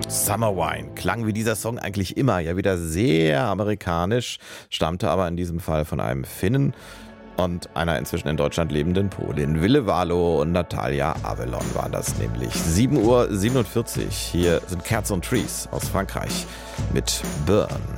Summer Wine klang wie dieser Song eigentlich immer, ja wieder sehr amerikanisch, stammte aber in diesem Fall von einem Finnen und einer inzwischen in Deutschland lebenden Polin. Ville Valo und Natalia Avelon waren das nämlich. 7:47 Uhr, hier sind Cats on Trees aus Frankreich mit Burn.